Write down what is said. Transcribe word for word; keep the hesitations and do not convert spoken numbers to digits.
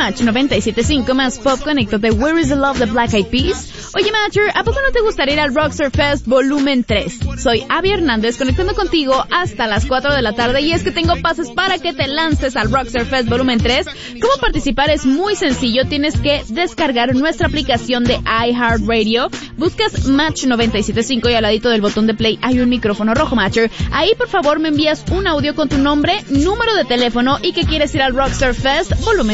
Match noventa y siete punto cinco más Pop Connecto de Where is the Love de Black Eyed Peas. Oye, Matcher, ¿a poco no te gustaría ir al Rockstar Fest Volumen tres? Soy Abby Hernández conectando contigo hasta las cuatro de la tarde y es que tengo pases para que te lances al Rockstar Fest Volumen tres. ¿Cómo participar? Es muy sencillo, tienes que descargar nuestra aplicación de iHeartRadio, buscas Match noventa y siete punto cinco y al ladito del botón de play hay un micrófono rojo, Matcher. Ahí por favor me envías un audio con tu nombre, número de teléfono y que quieres ir al Rockstar Fest Volumen